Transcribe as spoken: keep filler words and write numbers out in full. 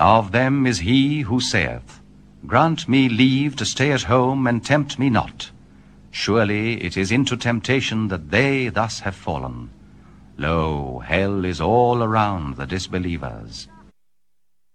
Of them is he who saith, Grant me leave to stay at home, and tempt me not. Surely it is into temptation that they thus have fallen. Lo, hell is all around the disbelievers.